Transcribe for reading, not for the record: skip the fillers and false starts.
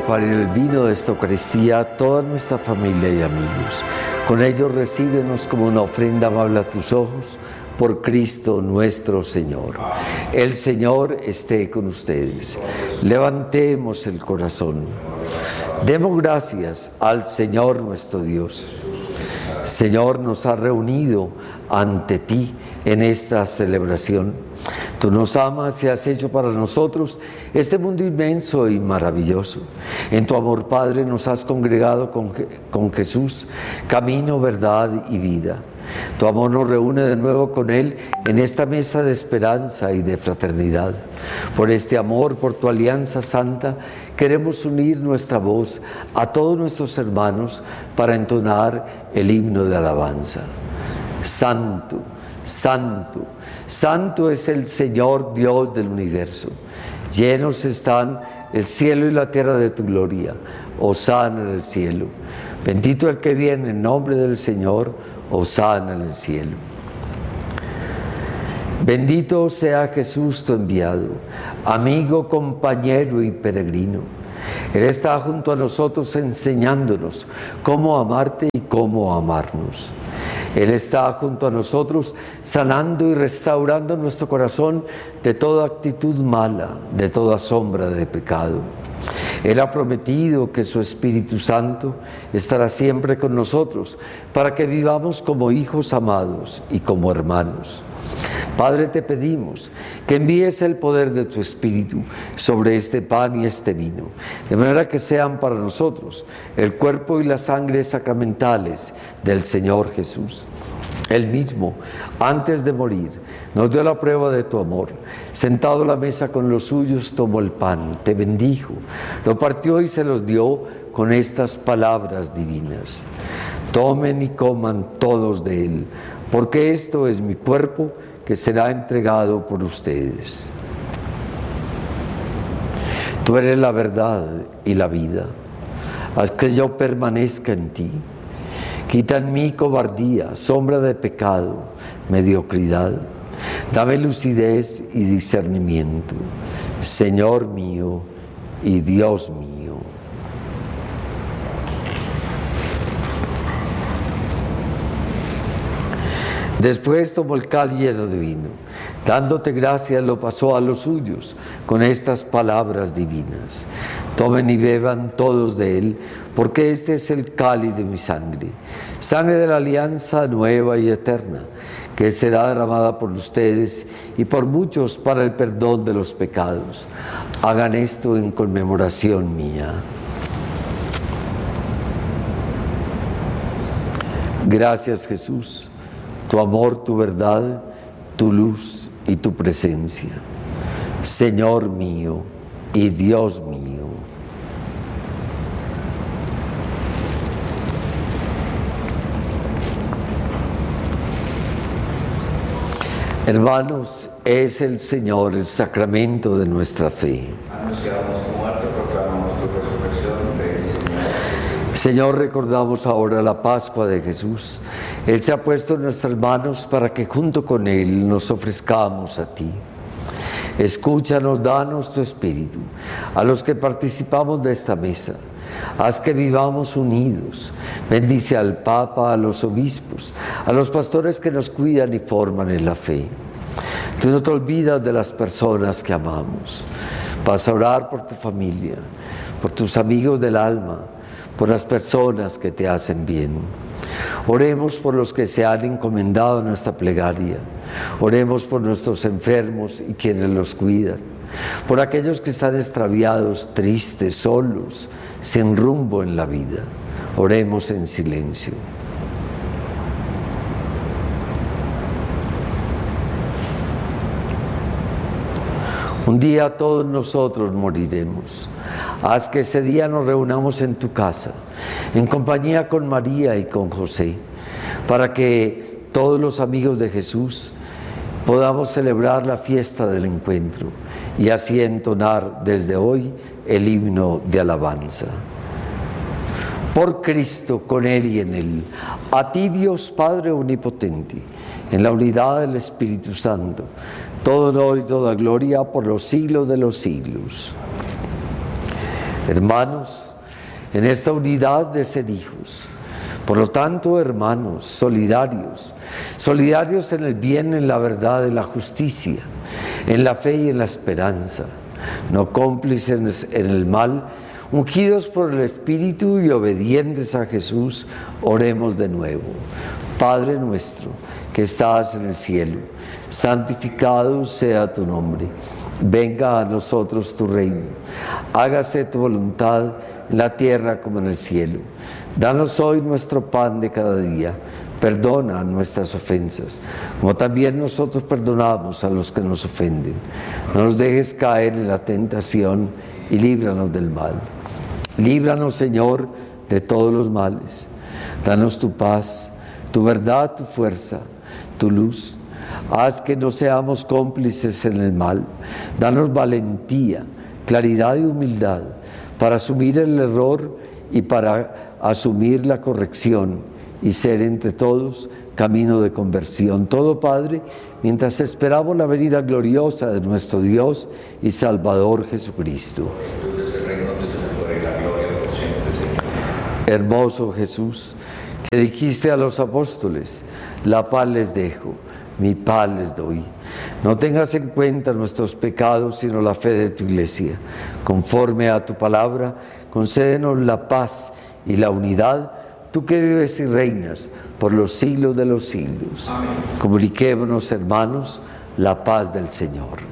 pan y el vino de esta Eucaristía toda nuestra familia y amigos. Con ellos recíbenos como una ofrenda amable a tus ojos, por Cristo nuestro Señor. El Señor esté con ustedes. Levantemos el corazón. Demos gracias al Señor nuestro Dios. Señor, nos has reunido ante ti en esta celebración. Tú nos amas y has hecho para nosotros este mundo inmenso y maravilloso. En tu amor, Padre, nos has congregado con Jesús, camino, verdad y vida. Tu amor nos reúne de nuevo con Él en esta mesa de esperanza y de fraternidad. Por este amor, por tu alianza santa, queremos unir nuestra voz a todos nuestros hermanos para entonar el himno de alabanza. Santo, santo, santo es el Señor Dios del universo. Llenos están el cielo y la tierra de tu gloria. Hosana en el cielo. Bendito el que viene en nombre del Señor. Hosana en el cielo. Bendito sea Jesús tu enviado, amigo, compañero y peregrino. Él está junto a nosotros enseñándonos cómo amarte y cómo amarnos. Él está junto a nosotros sanando y restaurando nuestro corazón de toda actitud mala, de toda sombra de pecado. Él ha prometido que su Espíritu Santo estará siempre con nosotros para que vivamos como hijos amados y como hermanos. Padre, te pedimos que envíes el poder de tu Espíritu sobre este pan y este vino, de manera que sean para nosotros el cuerpo y la sangre sacramentales del Señor Jesús. Él mismo, antes de morir, nos dio la prueba de tu amor. Sentado a la mesa con los suyos, tomó el pan, te bendijo, lo partió y se los dio con estas palabras divinas. Tomen y coman todos de él, porque esto es mi cuerpo que será entregado por ustedes. Tú eres la verdad y la vida. Haz que yo permanezca en ti. Quita en mí cobardía, sombra de pecado, mediocridad. Dame lucidez y discernimiento, Señor mío y Dios mío. Después tomó el cáliz lleno de vino. Dándote gracias, lo pasó a los suyos con estas palabras divinas. Tomen y beban todos de él, porque este es el cáliz de mi sangre, sangre de la alianza nueva y eterna, que será derramada por ustedes y por muchos para el perdón de los pecados. Hagan esto en conmemoración mía. Gracias, Jesús. Tu amor, tu verdad, tu luz y tu presencia. Señor mío y Dios mío. Hermanos, es el Señor el sacramento de nuestra fe. Anunciamos tu muerte, proclamamos tu resurrección. Ven, Señor. Señor, recordamos ahora la Pascua de Jesús. Él se ha puesto en nuestras manos para que junto con Él nos ofrezcamos a ti. Escúchanos, danos tu Espíritu, a los que participamos de esta mesa. Haz que vivamos unidos. Bendice al Papa, a los obispos, a los pastores que nos cuidan y forman en la fe. Tú no te olvidas de las personas que amamos. Vas a orar por tu familia, por tus amigos del alma, por las personas que te hacen bien. Oremos por los que se han encomendado a nuestra plegaria. Oremos por nuestros enfermos y quienes los cuidan. Por aquellos que están extraviados, tristes, solos, sin rumbo en la vida. Oremos en silencio. Un día todos nosotros moriremos. Haz que ese día nos reunamos en tu casa, en compañía con María y con José, para que todos los amigos de Jesús podamos celebrar la fiesta del encuentro y así entonar desde hoy el himno de alabanza. Por Cristo, con Él y en Él, a ti Dios Padre Omnipotente, en la unidad del Espíritu Santo, todo honor y toda gloria por los siglos de los siglos. Hermanos, en esta unidad de ser hijos, por lo tanto, hermanos, solidarios en el bien, en la verdad, en la justicia, en la fe y en la esperanza, no cómplices en el mal, ungidos por el Espíritu y obedientes a Jesús, oremos de nuevo. Padre nuestro, que estás en el cielo, santificado sea tu nombre. Venga a nosotros tu reino. Hágase tu voluntad en la tierra como en el cielo. Danos hoy nuestro pan de cada día. Perdona nuestras ofensas, como también nosotros perdonamos a los que nos ofenden. No nos dejes caer en la tentación y líbranos del mal. Líbranos, Señor, de todos los males. Danos tu paz, tu verdad, tu fuerza, tu luz. Haz que no seamos cómplices en el mal. Danos valentía, claridad y humildad para asumir el error y para asumir la corrección y ser entre todos camino de conversión. Todo, Padre, mientras esperamos la venida gloriosa de nuestro Dios y Salvador Jesucristo. Hermoso Jesús, que dijiste a los apóstoles: la paz les dejo, mi paz les doy. No tengas en cuenta nuestros pecados, sino la fe de tu Iglesia. Conforme a tu palabra, concédenos la paz y la unidad, tú que vives y reinas por los siglos de los siglos. Amén. Comuniquémonos, hermanos, la paz del Señor.